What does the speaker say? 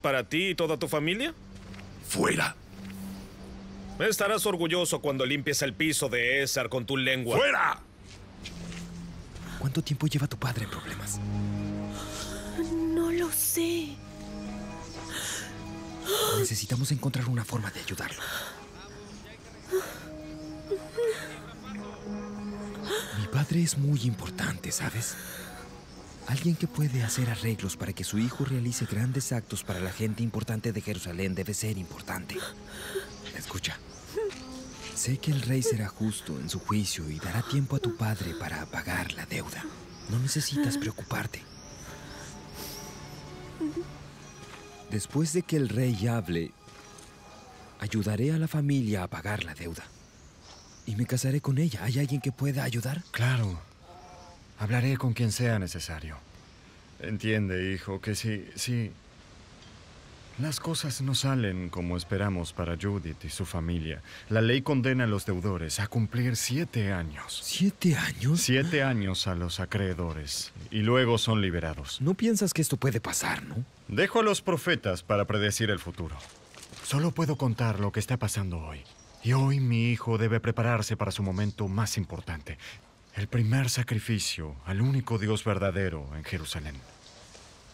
¿Para ti y toda tu familia? ¡Fuera! Estarás orgulloso cuando limpies el piso de Ezar con tu lengua. ¡Fuera! ¿Cuánto tiempo lleva tu padre en problemas? No lo sé. Necesitamos encontrar una forma de ayudarlo. Mi padre es muy importante, ¿sabes? Alguien que puede hacer arreglos para que su hijo realice grandes actos para la gente importante de Jerusalén debe ser importante. Escucha. Sé que el rey será justo en su juicio y dará tiempo a tu padre para pagar la deuda. No necesitas preocuparte. Después de que el rey hable, ayudaré a la familia a pagar la deuda. Y me casaré con ella. ¿Hay alguien que pueda ayudar? Claro. Hablaré con quien sea necesario. Entiende, hijo, que si las cosas no salen como esperamos para Judith y su familia, la ley condena a los deudores a cumplir 7 años. ¿7 años? 7 años a los acreedores y luego son liberados. No piensas que esto puede pasar, ¿no? Dejo a los profetas para predecir el futuro. Solo puedo contar lo que está pasando hoy. Y hoy mi hijo debe prepararse para su momento más importante. El primer sacrificio al único Dios verdadero en Jerusalén.